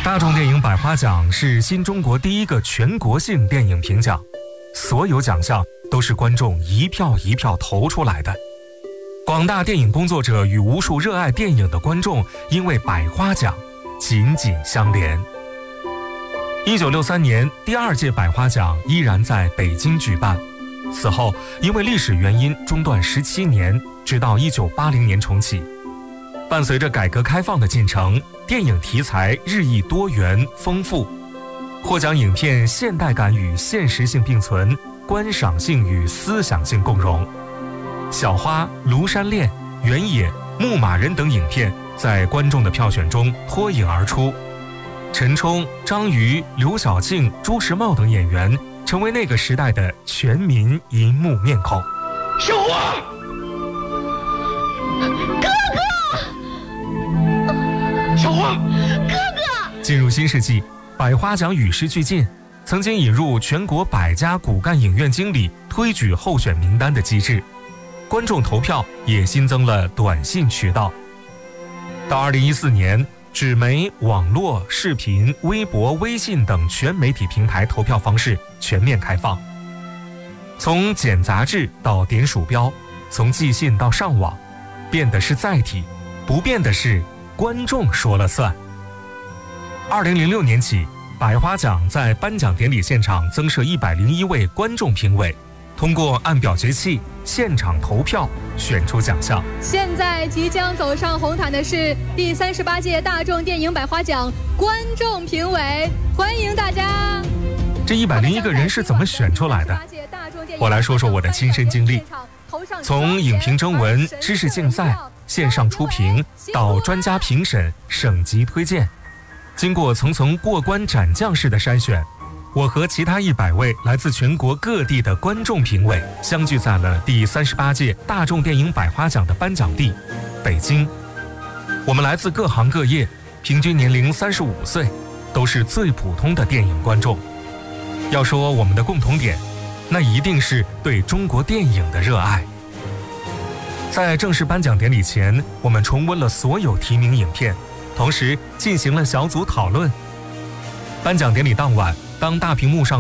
大众电影百花奖是新中国第一个全国性电影评奖，所有奖项都是观众一票一票投出来的。广大电影工作者与无数热爱电影的观众因为百花奖紧紧相连。1963年，第2届百花奖依然在北京举办，此后因为历史原因中断17年，直到1980年重启。伴随着改革开放的进程，电影题材日益多元丰富，获奖影片现代感与现实性并存，观赏性与思想性共融。小花、庐山恋、原野、牧马人等影片在观众的票选中脱颖而出。陈冲、张瑜、刘晓庆、朱时茂等演员成为那个时代的全民银幕面孔。 小花， 哥哥， 小花， 哥哥！ 进入新世纪，百花奖与时俱进，曾经引入全国100家骨干影院经理推举候选名单的机制，观众投票也新增了短信渠道。到2014年，纸媒、网络、视频、微博、微信等全媒体平台投票方式全面开放。从剪杂志到点鼠标，从寄信到上网，变的是载体，不变的是观众说了算。2006年起，百花奖在颁奖典礼现场增设101位观众评委，通过按表决器现场投票选出奖项。 现在即将走上红毯的是第38届大众电影百花奖观众评委，欢迎大家。 这101个人是怎么选出来的？我来说说我的亲身经历。从影评征文、知识竞赛、线上出评到专家评审、省级推荐，经过层层过关斩将式的筛选，我和其他100位来自全国各地的观众评委相聚在了第38届大众电影百花奖的颁奖地北京。我们来自各行各业，平均年龄35岁，都是最普通的电影观众。要说我们的共同点，那一定是对中国电影的热爱。在正式颁奖典礼前，我们重温了所有提名影片，同时进行了小组讨论。颁奖典礼当晚，当大屏幕上